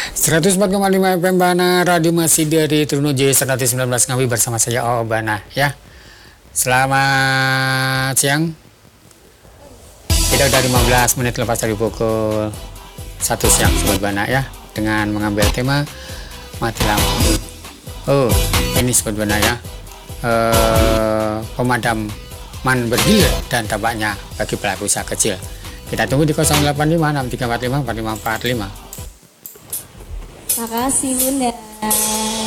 104,5 FM Bana, radio masih dari Trunojoyo 119 Ngawi bersama saya Bana ya. Selamat siang. Kita udah 15 menit lepas dari pukul 1 siang Sobat Bana ya, dengan mengambil tema mati lampu. Oh, ini Sobat Bana ya. Pemadaman bergilir dan tampaknya bagi pelaku usaha kecil. Kita tunggu di 085 6345 4545. Makasih Bunda.